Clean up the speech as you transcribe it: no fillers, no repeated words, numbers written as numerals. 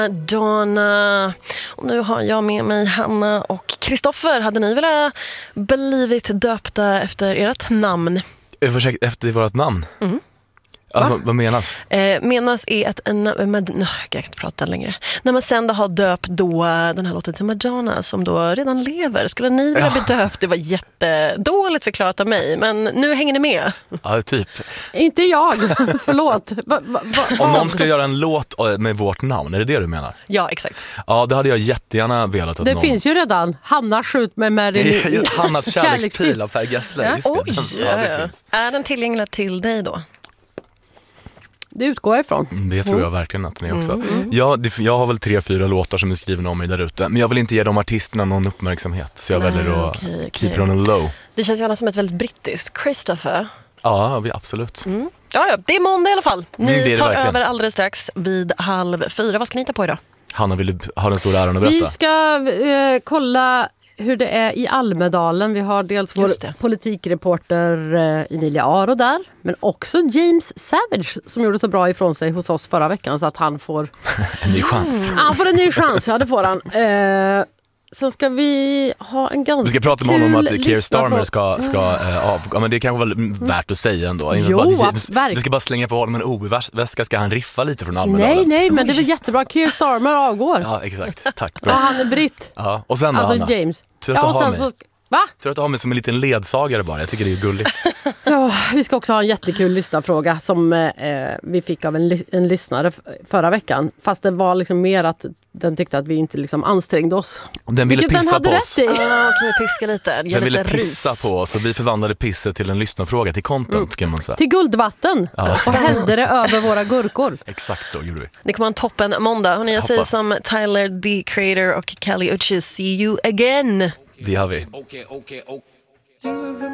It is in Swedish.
Madonna. Och nu har jag med mig Hanna och Kristoffer. Hade ni velat blivit döpta efter ert namn? Efter vårt namn? Mm. Alltså, vad menas? Menas är att jag kan inte prata längre. När man sen har döpt då den här låten till Madonna som då redan lever. Skulle ni vilja bli döpt? Det var jättedåligt förklarat av mig. Men nu hänger ni med. Ja, typ. Inte jag, förlåt. Om någon skulle göra en låt med vårt namn, är det du menar? Ja, exakt. Ja, det hade jag jättegärna velat att det någon... finns ju redan. Hanna skjut med Marilyn. Hannas kärlekspil av Per Gessle. Ja. Oj, det finns. Är den tillgänglig till dig då? Det utgår jag ifrån. Det tror jag verkligen att den är också. Jag har väl 3-4 låtar som är skrivna om mig där ute. Men jag vill inte ge de artisterna någon uppmärksamhet. Så jag väljer att keep it on a low. Det känns gärna som ett väldigt brittiskt. Christopher. Ja, absolut. Ja, det är måndag i alla fall. Ni det tar verkligen över alldeles strax vid 3:30. Vad ska ni ta på idag? Hanna, vill du ha den stora äran att berätta? Vi ska kolla hur det är i Almedalen. Vi har dels vår politikreporter Emilia Aro där. Men också James Savage som gjorde så bra ifrån sig hos oss förra veckan så att han får en ny chans. Han får en ny chans, ja det får han. Sen ska vi ha en ganska Vi ska prata med honom om att Keir Starmer ska Ja, men det är kanske väl värt att säga ändå. Vi ska bara slänga på honom en OB-väska. Ska han riffa lite från Almedalen? Nej, men det är väl jättebra. Keir Starmer avgår. Ja, exakt. Tack. Bra. Ja, han är britt. Ja, och sen då, alltså Anna? James. Tur att du har mig. Va? Tur att du har mig som en liten ledsagare bara. Jag tycker det är gulligt. Ja, vi ska också ha en jättekul lyssnarfråga som vi fick av en lyssnare förra veckan. Fast det var liksom mer att den tyckte att vi inte liksom ansträngde oss. Den ville pissa på oss. Kan jag piska lite? Den ville pissa på oss och vi förvandlade pisset till en lyssnarfråga, till content kan man säga. Till guldvatten och hällde det över våra gurkor. Exakt så gjorde vi. Det kommer en toppen måndag. Och jag säger som Tyler, the Creator och Kali Uchis, see you again. Det har vi.